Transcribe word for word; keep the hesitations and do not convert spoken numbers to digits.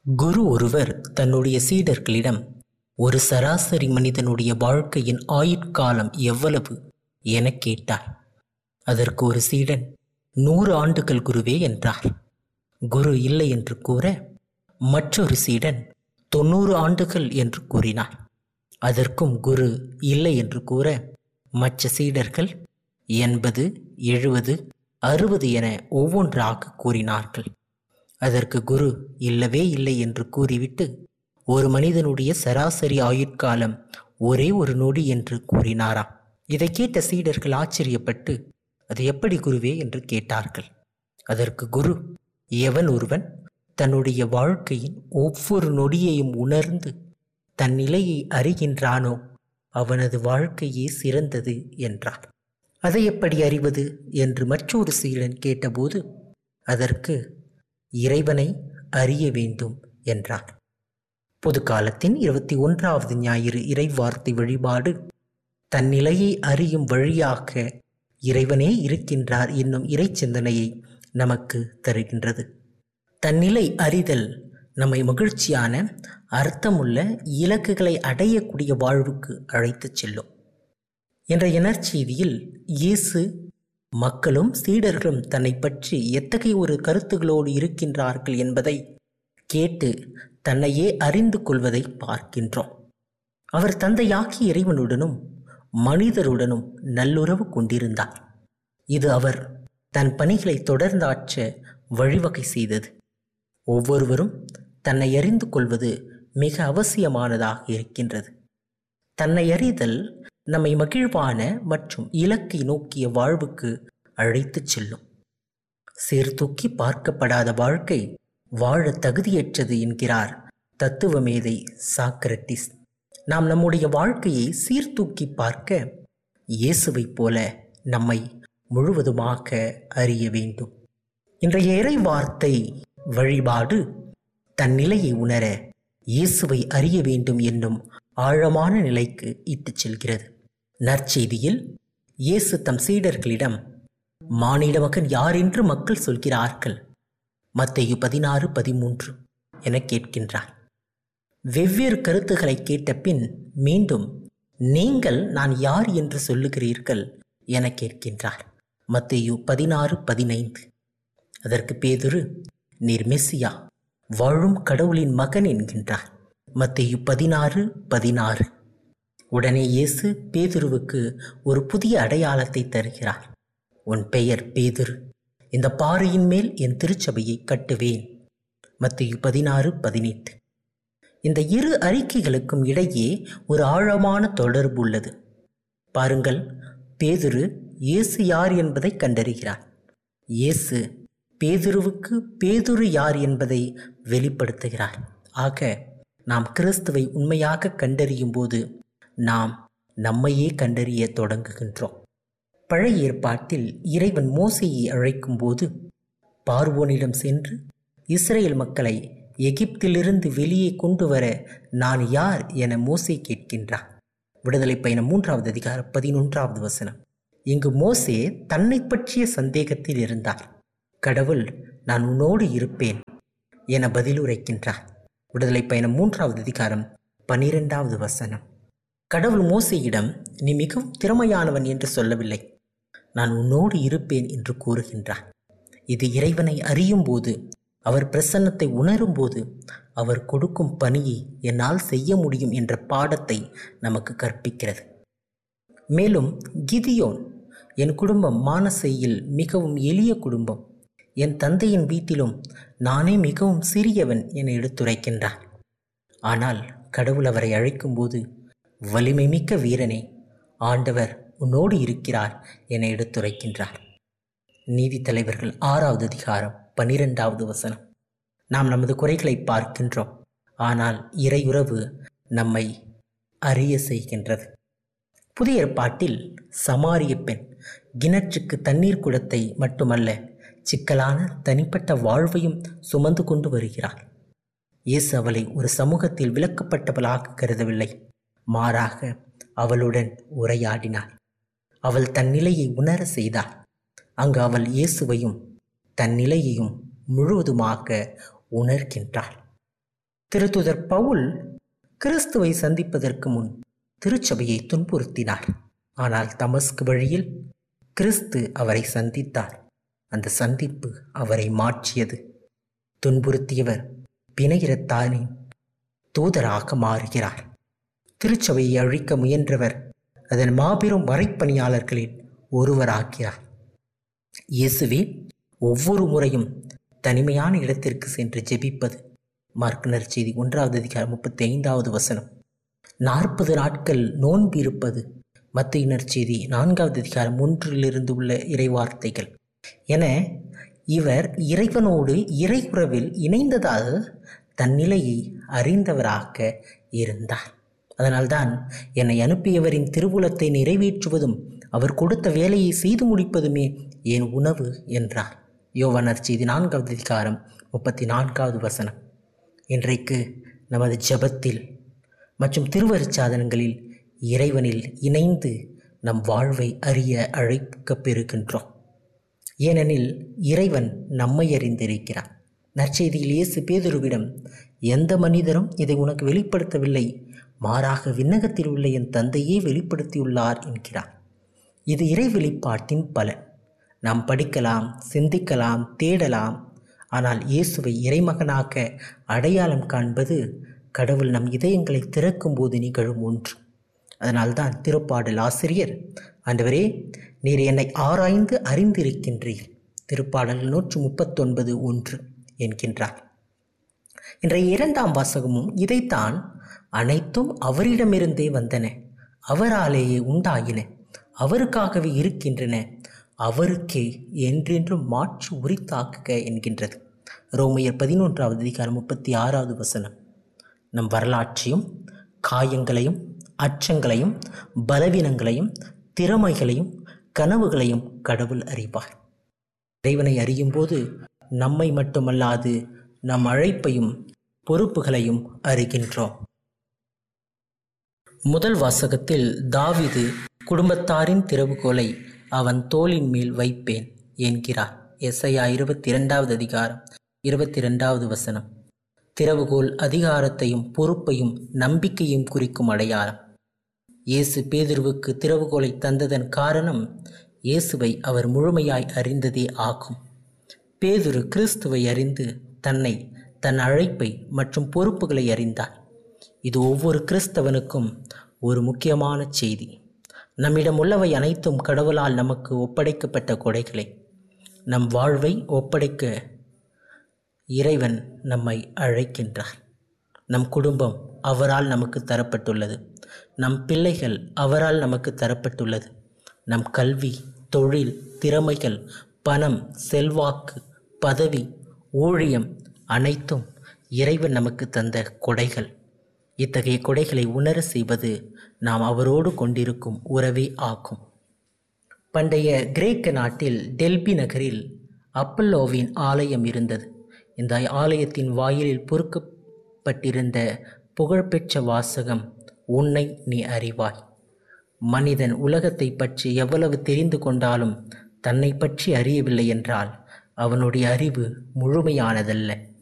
குரு ஒருவர் தன்னுடைய சீடர்களிடம், ஒரு சராசரி மனிதனுடைய வாழ்க்கையின் ஆயுட்காலம் எவ்வளவு என கேட்டார். அதற்கு ஒரு சீடன், நூறு ஆண்டுகள் குருவே என்றார். குரு இல்லை என்று கூற, மற்றொரு சீடன் தொண்ணூறு ஆண்டுகள் என்று கூறினார். அதற்கும் குரு இல்லை என்று கூற, மற்ற சீடர்கள் எண்பது, எழுபது, அறுபது என ஒவ்வொன்றாக கூறினார்கள். அதற்கு குரு இல்லவே இல்லை என்று கூறிவிட்டு, ஒரு மனிதனுடைய சராசரி ஆயுட்காலம் ஒரே ஒரு நொடி என்று கூறினாராம். இதை கேட்ட சீடர்கள் ஆச்சரியப்பட்டு, அது எப்படி குருவே என்று கேட்டார்கள். அதற்கு குரு, எவன் ஒருவன் தன்னுடைய வாழ்க்கையின் ஒவ்வொரு நொடியையும் உணர்ந்து தன் நிலையை அறிகின்றானோ அவனது வாழ்க்கையே சிறந்தது என்றார். அதை எப்படி அறிவது என்று மற்றொரு சீடன் கேட்டபோது, அதற்கு இறைவனை அறிய வேண்டும் என்றார். பொது காலத்தின் இருபத்தி ஒன்றாவது ஞாயிறு இறைவார்த்தை வழிபாடு தன் நிலையை அறியும் வழியாக இறைவனே இருக்கின்றார் என்னும் இறை சிந்தனையை நமக்கு தருகின்றது. தன்னிலை அறிதல் நம்மை மகிழ்ச்சியான, அர்த்தமுள்ள இலக்குகளை அடையக்கூடிய வாழ்வுக்கு அழைத்துச் செல்லும். இன்றைய நற்செய்தியில் இயேசு மக்களும் சீடர்களும் தன்னை பற்றி எத்தகைய ஒரு கருத்துகளோடு இருக்கின்றார்கள் என்பதை கேட்டு தன்னையே அறிந்து கொள்வதை பார்க்கின்றோம். அவர் தந்தையாகிய இறைவனுடனும் மனிதருடனும் நல்லுறவு கொண்டிருந்தார். இது அவர் தன் பணிகளை தொடர்ந்தாற்ற வழிவகை செய்தது. ஒவ்வொருவரும் தன்னை அறிந்து கொள்வது மிக அவசியமானதாக இருக்கின்றது. தன்னை அறிதல் நம்மை மகிழ்வான மற்றும் இலக்கை நோக்கிய வாழ்வுக்கு அழைத்துச் செல்லும். சீர்தூக்கி பார்க்கப்படாத வாழ்க்கை வாழ தகுதியற்றது என்கிறார் தத்துவ மேதை சாக்ரட்டிஸ். நாம் நம்முடைய வாழ்க்கையை சீர்தூக்கி பார்க்க இயேசுவைப் போல நம்மை முழுவதுமாக அறிய வேண்டும். இன்றைய இறை வார்த்தை வழிபாடு தன் நிலையை உணர இயேசுவை அறிய வேண்டும் என்னும் ஆழமான நிலைக்கு இட்டுச் செல்கிறது. நற்செய்தியில் இயேசு தம் சீடர்களிடம், மானிட மகன் யார் என்று மக்கள் சொல்கிறார்கள்? மத்தேயு பதினாறு பதிமூன்று என கேட்கின்றார். வெவ்வேறு கருத்துக்களை கேட்ட பின் மீண்டும், நீங்கள் நான் யார் என்று சொல்லுகிறீர்கள் என கேட்கின்றார். மத்தேயு பதினாறு பதினைந்து. அதற்கு பேதுரு, நீர் மெசியா, வாழும் கடவுளின் மகன் என்கின்றார். மத்தேயு பதினாறு பதினாறு. உடனே இயேசு பேதுருவுக்கு ஒரு புதிய அடையாளத்தை தருகிறார். உன் பெயர் பேதுரு, இந்த பாறையின் மேல் என் திருச்சபையை கட்டுவேன். மத்தேயு பதினாறு பதினெட்டு. இந்த இரு அறிக்கைகளுக்கும் இடையே ஒரு ஆழமான தொடர்பு உள்ளது. பாருங்கள், பேதுரு இயேசு யார் என்பதை கண்டறிகிறார். இயேசு பேதுருவுக்கு பேதுரு யார் என்பதை வெளிப்படுத்துகிறார். ஆக நாம் கிறிஸ்துவை உண்மையாக கண்டறியும் போது நாம் நம்மையே கண்டறிய தொடங்குகின்றோம். பழைய ஏற்பாட்டில் இறைவன் மோசேயை அழைக்கும் போது, பார்வோனிடம் சென்று இஸ்ரேல் மக்களை எகிப்திலிருந்து வெளியே கொண்டு வர நான் யார் என மோசே கேட்கின்றார். விடுதலை பயணம் மூன்றாவது அதிகாரம் பதினொன்றாவது வசனம். இங்கு மோசே தன்னை பற்றிய சந்தேகத்தில் இருந்தார். கடவுள் நான் உன்னோடு இருப்பேன் என பதிலுரைக்கின்றார். விடுதலை பயணம் மூன்றாவது அதிகாரம் பனிரெண்டாவது வசனம். கடவுள் மோசேயிடம், நீ மிகவும் திறமையானவன் என்று சொல்லவில்லை, நான் உன்னோடு இருப்பேன் என்று கூறுகின்றார். இது இறைவனை அறியும் போது, அவர் பிரசன்னத்தை உணரும் போது அவர் கொடுக்கும் பணியை என்னால் செய்ய முடியும் என்ற பாடத்தை நமக்கு கற்பிக்கிறது. மேலும் கிதியோன், என் குடும்பம் மானசேயில் மிகவும் எளிய குடும்பம், என் தந்தையின் வீட்டிலும் நானே மிகவும் சிறியவன் என எடுத்துரைக்கின்றார். ஆனால் கடவுள் அவரை அழைக்கும்போது, வலிமை மிக்க வீரனே, ஆண்டவர் உன்னோடு இருக்கிறார் என எடுத்துரைக்கின்றார். நீதித்தலைவர்கள் ஆறாவது அதிகாரம் பனிரெண்டாவது வசனம். நாம் நமது குறைகளை பார்க்கின்றோம், ஆனால் இறையுறவு நம்மை அறிய செய்கின்றது. புதிய ஏற்பாட்டில் சமாரிய பெண் கிணற்றுக்கு தண்ணீர் குடத்தை மட்டுமல்ல, சிக்கலான தனிப்பட்ட வாழ்வையும் சுமந்து கொண்டு வருகிறார். இயேசு அவளை ஒரு சமூகத்தில் விலக்கப்பட்டவளாக கருதவில்லை, மாறாக அவளுடன் உரையாடினார். அவள் தன் நிலையை உணர செய்தார். அங்கு அவள் இயேசுவையும் தன் நிலையையும் முழுவதுமாக உணர்கின்றாள். திருத்துதர் பவுல் கிறிஸ்துவை சந்திப்பதற்கு முன் திருச்சபையை துன்புறுத்தினார். ஆனால் தமஸ்கு வழியில் கிறிஸ்து அவரை சந்தித்தார். அந்த சந்திப்பு அவரை மாற்றியது. துன்புறுத்தியவர் பிணையிறத்தானின் தூதராக மாறுகிறார். திருச்சபையை அழிக்க முயன்றவர் அதன் மாபெரும் மறைப்பணியாளர்களில் ஒருவராகிறார். இயேசுவே ஒவ்வொரு முறையும் தனிமையான இடத்திற்கு சென்று ஜெபிப்பது. மார்க் நற்செய்தி ஒன்றாவது அதிகாரம் முப்பத்தி ஐந்தாவது வசனம். நாற்பது நாட்கள் நோன்பு இருப்பது. மத்தேயு நற்செய்தி நான்காவது அதிகாரம் ஒன்றிலிருந்து உள்ள இறைவார்த்தைகள் என இவர் இறைவனோடு இறையுறவில் இணைந்ததாக தன் நிலையை அறிந்தவராக இருந்தார். அதனால்தான் என்னை அனுப்பியவரின் திருவுளத்தை நிறைவேற்றுவதும் அவர் கொடுத்த வேலையை செய்து முடிப்பதுமே என் உணவு என்றார். யோவான் நற்செய்தி நான்காவது அதிகாரம் முப்பத்தி நான்காவது வசனம். இன்றைக்கு நமது ஜெபத்தில் மற்றும் திருவருட்சாதனங்களில் இறைவனில் இணைந்து நம் வாழ்வை அறிய அழைக்கப் பெறுகின்றோம். ஏனெனில் இறைவன் நம்மை அறிந்திருக்கிறார். நற்செய்தியில் இயேசு பேதுருவிடம், எந்த மனிதரும் இதை உனக்கு வெளிப்படுத்தவில்லை, மாறாக விண்ணகத்தில் உள்ள என் தந்தையே வெளிப்படுத்தியுள்ளார் என்கிறார். இது இறை வெளிப்பாட்டின் பலன். நாம் படிக்கலாம், சிந்திக்கலாம், தேடலாம். ஆனால் இயேசுவை இறைமகனாக அடையாளம் காண்பது கடவுள் நம் இதயங்களை திறக்கும் போது நிகழும் ஒன்று. அதனால்தான் திருப்பாடல் ஆசிரியர், ஆண்டவரே நீர் என்னை ஆராய்ந்து அறிந்திருக்கின்றீர், திருப்பாடல் நூற்று முப்பத்தொன்பது ஒன்று என்கின்றார். இன்றைய இரண்டாம் வாசகமும் இதைத்தான், அனைத்தும் அவரிடமிருந்தே வந்தன, அவராலேயே உண்டாயின, அவருக்காகவே இருக்கின்றன, அவருக்கே என்றென்றும் மாற்று உரித்தாக்குக என்கின்றது. ரோமையர் பதினொன்றாவது அதிகாரம் முப்பத்தி ஆறாவது வசனம். நம் வரலாற்றையும் காயங்களையும் அச்சங்களையும் பலவீனங்களையும் திறமைகளையும் கனவுகளையும் கடவுள் அறிவார். இறைவனை அறியும் போது நம்மை மட்டுமல்லாது நம் அழைப்பையும் பொறுப்புகளையும் அறிகின்றோம். முதல் வாசகத்தில் தாவீது குடும்பத்தாரின் திறவுகோலை அவன் தோளின் மேல் வைப்பேன் என்கிறார். எசையா இருபத்தி இரண்டாவது அதிகாரம் இருபத்தி இரண்டாவது வசனம். திறவுகோல் அதிகாரத்தையும் பொறுப்பையும் நம்பிக்கையும் குறிக்கும் அடையாளம். இயேசு பேதுருவுக்கு திறவுகோலை தந்ததன் காரணம் இயேசுவை அவர் முழுமையாய் அறிந்ததே ஆகும். பேதுரு கிறிஸ்துவை அறிந்து தன்னை, தன் அழைப்பை மற்றும் பொறுப்புகளை அறிந்தார். இது ஒவ்வொரு கிறிஸ்தவனுக்கும் ஒரு முக்கியமான செய்தி. நம்மிடம் உள்ளவை அனைத்தும் கடவுளால் நமக்கு ஒப்படைக்கப்பட்ட கொடைகளே. நம் வாழ்வை ஒப்படைக்க இறைவன் நம்மை அழைக்கின்றார். நம் குடும்பம் அவரால் நமக்கு தரப்பட்டுள்ளது. நம் பிள்ளைகள் அவரால் நமக்கு தரப்பட்டுள்ளது. நம் கல்வி, தொழில், திறமைகள், பணம், செல்வாக்கு, பதவி, ஊழியம் அனைத்தும் இறைவன் நமக்கு தந்த கொடைகள். இத்தகைய கொடைகளை உணர செய்வது நாம் அவரோடு கொண்டிருக்கும் உறவே ஆகும். பண்டைய கிரேக்க நாட்டில் டெல்பி நகரில் அப்பல்லோவின் ஆலயம் இருந்தது. இந்த ஆலயத்தின் வாயிலில் பொறிக்கப்பட்டிருந்த புகழ்பெற்ற வாசகம், உன்னை நீ அறிவாய். மனிதன் உலகத்தை பற்றி எவ்வளவு தெரிந்து கொண்டாலும் தன்னை பற்றி அறியவில்லை என்றால் அவனுடைய அறிவு முழுமையானதல்ல.